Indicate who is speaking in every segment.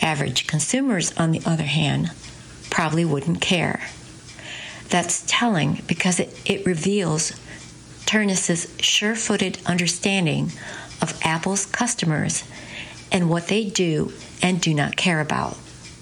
Speaker 1: Average consumers, on the other hand, probably wouldn't care. That's telling because it reveals Turnus's sure-footed understanding of Apple's customers and what they do and do not care about.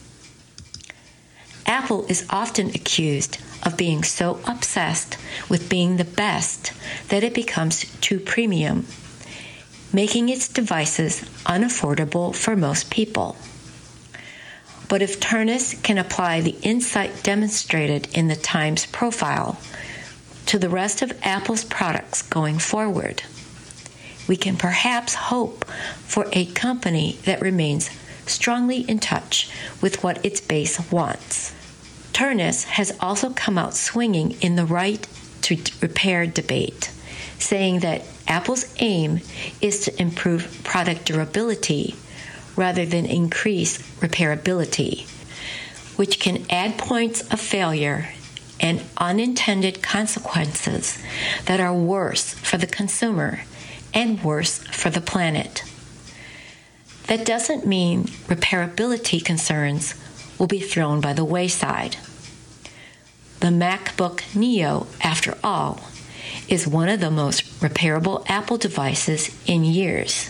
Speaker 1: Apple is often accused of being so obsessed with being the best that it becomes too premium, making its devices unaffordable for most people. But if Turnus can apply the insight demonstrated in the Times profile to the rest of Apple's products going forward, we can perhaps hope for a company that remains strongly in touch with what its base wants. Turnus has also come out swinging in the right to repair debate, saying that Apple's aim is to improve product durability rather than increase repairability, which can add points of failure and unintended consequences that are worse for the consumer and worse for the planet. That doesn't mean repairability concerns will be thrown by the wayside. The MacBook Neo, after all, is one of the most repairable Apple devices in years.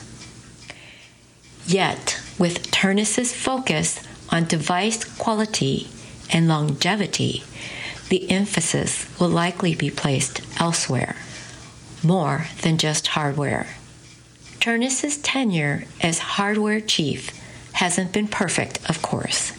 Speaker 1: Yet, with Turnus's focus on device quality and longevity, the emphasis will likely be placed elsewhere, more than just hardware. Turnus's tenure as hardware chief hasn't been perfect, of course.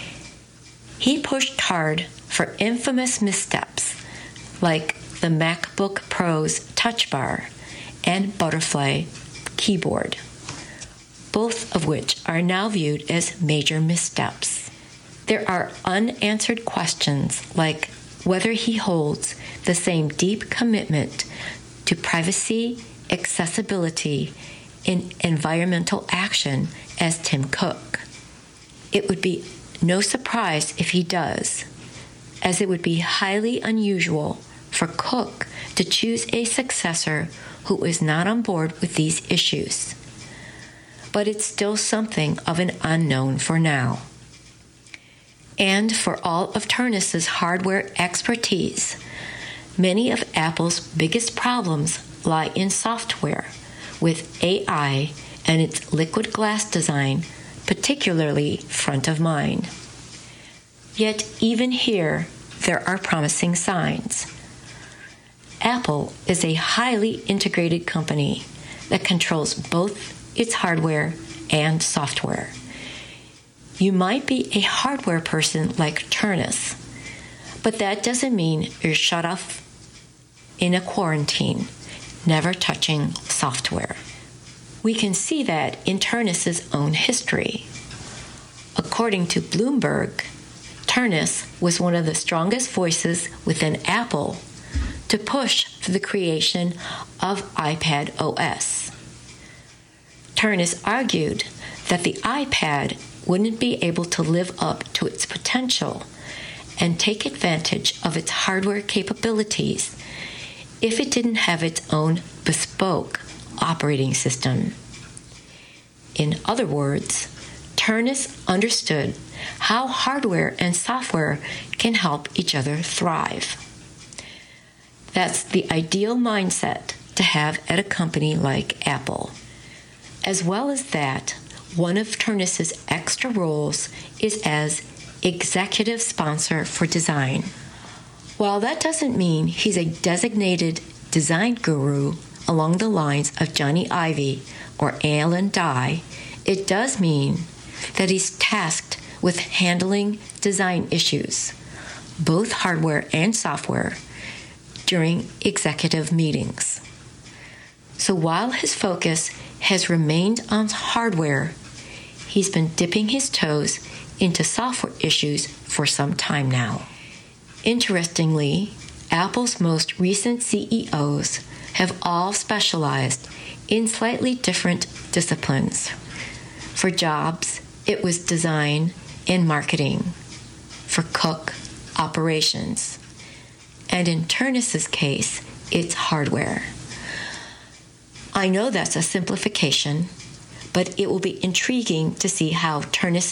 Speaker 1: He pushed hard for infamous missteps like the MacBook Pro's Touch Bar and Butterfly keyboard, both of which are now viewed as major missteps. There are unanswered questions like whether he holds the same deep commitment to privacy, accessibility, and environmental action as Tim Cook. It would be no surprise if he does, as it would be highly unusual for Cook to choose a successor who is not on board with these issues. But it's still something of an unknown for now. And for all of Turnus's hardware expertise, many of Apple's biggest problems lie in software, with AI and its liquid glass design particularly front of mind. Yet even here, there are promising signs. Apple is a highly integrated company that controls both its hardware and software. You might be a hardware person like Turnus, but that doesn't mean you're shut off in a quarantine, never touching software. We can see that in Turnus's own history. According to Bloomberg, Turnus was one of the strongest voices within Apple to push for the creation of iPad OS. Turnus argued that the iPad wouldn't be able to live up to its potential and take advantage of its hardware capabilities if it didn't have its own bespoke operating system. In other words, Turnus understood how hardware and software can help each other thrive. That's the ideal mindset to have at a company like Apple. As well as that, one of Turnus's extra roles is as executive sponsor for design. While that doesn't mean he's a designated design guru along the lines of Johnny Ive or Alan Dye, it does mean that he's tasked with handling design issues, both hardware and software, during executive meetings. So while his focus has remained on hardware, he's been dipping his toes into software issues for some time now. Interestingly, Apple's most recent CEOs have all specialized in slightly different disciplines. For Jobs, it was design and marketing. For Cook, operations. And in Turnus's case, it's hardware. I know that's a simplification, but it will be intriguing to see how Turnus